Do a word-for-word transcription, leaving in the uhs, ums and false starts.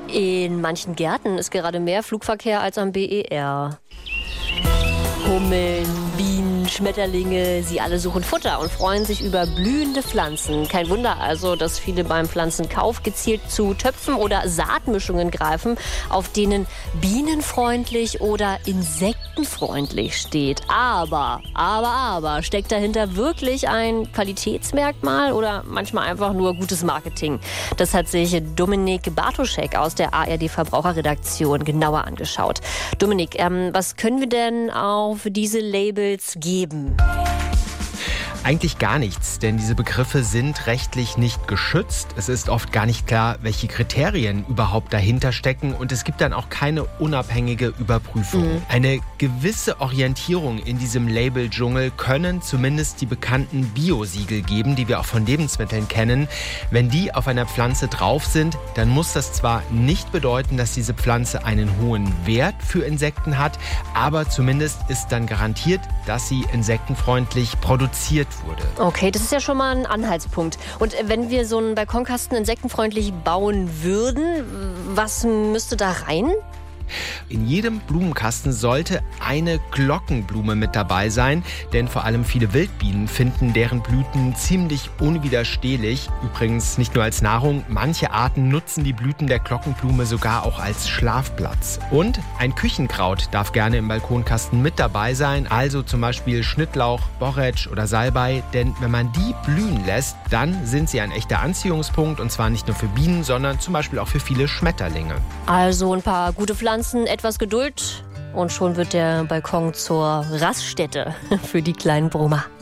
In manchen Gärten ist gerade mehr Flugverkehr als am B E R. Hummeln, Bienen, Schmetterlinge, sie alle suchen Futter und freuen sich über blühende Pflanzen. Kein Wunder also, dass viele beim Pflanzenkauf gezielt zu Töpfen oder Saatmischungen greifen, auf denen bienenfreundlich oder insektenfreundlich steht. Aber, aber, aber, steckt dahinter wirklich ein Qualitätsmerkmal oder manchmal einfach nur gutes Marketing? Das hat sich Dominik Bartoschek aus der A R D-Verbraucherredaktion genauer angeschaut. Dominik, ähm, was können wir denn auf diese Labels geben? Eigentlich gar nichts, denn diese Begriffe sind rechtlich nicht geschützt. Es ist oft gar nicht klar, welche Kriterien überhaupt dahinter stecken und es gibt dann auch keine unabhängige Überprüfung. Mhm. Eine gewisse Orientierung in diesem Label-Dschungel können zumindest die bekannten Bio-Siegel geben, die wir auch von Lebensmitteln kennen. Wenn die auf einer Pflanze drauf sind, dann muss das zwar nicht bedeuten, dass diese Pflanze einen hohen Wert für Insekten hat, aber zumindest ist dann garantiert, dass sie insektenfreundlich produziert wurde. Okay, das ist ja schon mal ein Anhaltspunkt. Und wenn wir so einen Balkonkasten insektenfreundlich bauen würden, was müsste da rein? In jedem Blumenkasten sollte eine Glockenblume mit dabei sein, denn vor allem viele Wildbienen finden deren Blüten ziemlich unwiderstehlich. Übrigens nicht nur als Nahrung, manche Arten nutzen die Blüten der Glockenblume sogar auch als Schlafplatz. Und ein Küchenkraut darf gerne im Balkonkasten mit dabei sein, also zum Beispiel Schnittlauch, Borretsch oder Salbei, denn wenn man die blühen lässt, dann sind sie ein echter Anziehungspunkt und zwar nicht nur für Bienen, sondern zum Beispiel auch für viele Schmetterlinge. Also ein paar gute Pflanzen, etwas Geduld und schon wird der Balkon zur Raststätte für die kleinen Brummer.